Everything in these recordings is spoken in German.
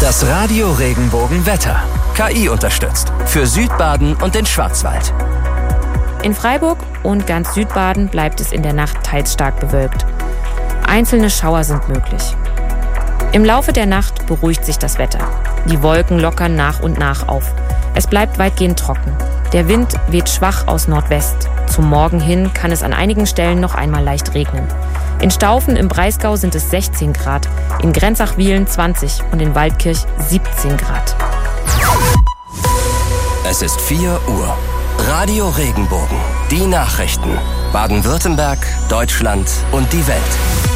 Das Radio Regenbogen Wetter. KI unterstützt. Für Südbaden und den Schwarzwald. In Freiburg und ganz Südbaden bleibt es in der Nacht teils stark bewölkt. Einzelne Schauer sind möglich. Im Laufe der Nacht beruhigt sich das Wetter. Die Wolken lockern nach und nach auf. Es bleibt weitgehend trocken. Der Wind weht schwach aus Nordwest. Zum Morgen hin kann es an einigen Stellen noch einmal leicht regnen. In Staufen im Breisgau sind es 16 Grad, in Grenzach-Wiehlen 20 und in Waldkirch 17 Grad. Es ist 4 Uhr. Radio Regenbogen. Die Nachrichten. Baden-Württemberg, Deutschland und die Welt.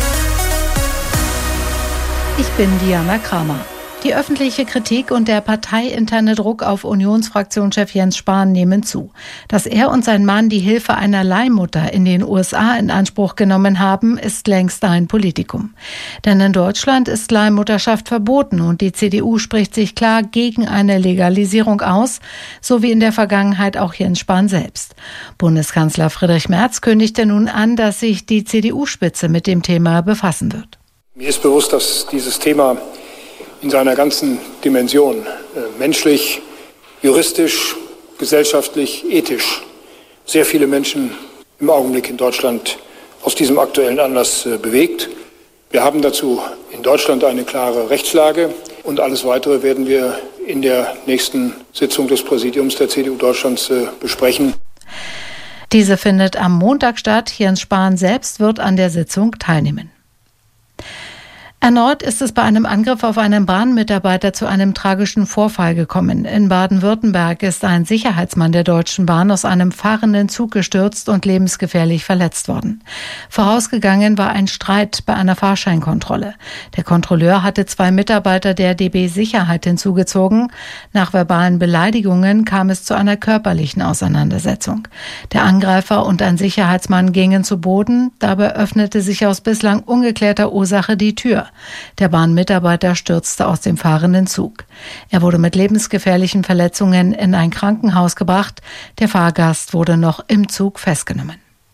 Ich bin Diana Kramer. Die öffentliche Kritik und der parteiinterne Druck auf Unionsfraktionschef Jens Spahn nehmen zu. Dass er und sein Mann die Hilfe einer Leihmutter in den USA in Anspruch genommen haben, ist längst ein Politikum. Denn in Deutschland ist Leihmutterschaft verboten und die CDU spricht sich klar gegen eine Legalisierung aus, so wie in der Vergangenheit auch Jens Spahn selbst. Bundeskanzler Friedrich Merz kündigte nun an, dass sich die CDU-Spitze mit dem Thema befassen wird. Mir ist bewusst, dass dieses Thema in seiner ganzen Dimension, menschlich, juristisch, gesellschaftlich, ethisch, sehr viele Menschen im Augenblick in Deutschland aus diesem aktuellen Anlass bewegt. Wir haben dazu in Deutschland eine klare Rechtslage und alles Weitere werden wir in der nächsten Sitzung des Präsidiums der CDU Deutschlands besprechen. Diese findet am Montag statt. Jens Spahn selbst wird an der Sitzung teilnehmen. Erneut ist es bei einem Angriff auf einen Bahnmitarbeiter zu einem tragischen Vorfall gekommen. In Baden-Württemberg ist ein Sicherheitsmann der Deutschen Bahn aus einem fahrenden Zug gestürzt und lebensgefährlich verletzt worden. Vorausgegangen war ein Streit bei einer Fahrscheinkontrolle. Der Kontrolleur hatte 2 Mitarbeiter der DB Sicherheit hinzugezogen. Nach verbalen Beleidigungen kam es zu einer körperlichen Auseinandersetzung. Der Angreifer und ein Sicherheitsmann gingen zu Boden. Dabei öffnete sich aus bislang ungeklärter Ursache die Tür. Der Bahnmitarbeiter stürzte aus dem fahrenden Zug. Er wurde mit lebensgefährlichen Verletzungen in ein Krankenhaus gebracht. Der Fahrgast wurde noch im Zug festgenommen.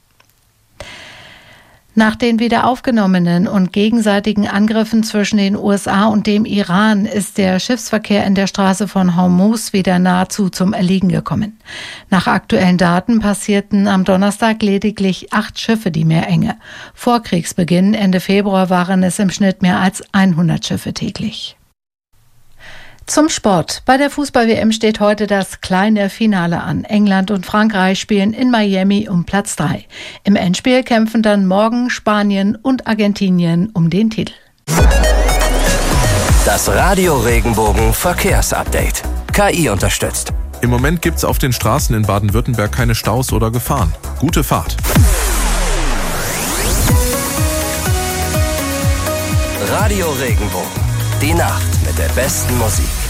Nach den wieder aufgenommenen und gegenseitigen Angriffen zwischen den USA und dem Iran ist der Schiffsverkehr in der Straße von Hormuz wieder nahezu zum Erliegen gekommen. Nach aktuellen Daten passierten am Donnerstag lediglich 8 Schiffe die Meerenge. Vor Kriegsbeginn Ende Februar waren es im Schnitt mehr als 100 Schiffe täglich. Zum Sport. Bei der Fußball-WM steht heute das kleine Finale an. England und Frankreich spielen in Miami um Platz 3. Im Endspiel kämpfen dann morgen Spanien und Argentinien um den Titel. Das Radio Regenbogen Verkehrsupdate. KI unterstützt. Im Moment gibt es auf den Straßen in Baden-Württemberg keine Staus oder Gefahren. Gute Fahrt. Radio Regenbogen. Die Nacht mit der besten Musik.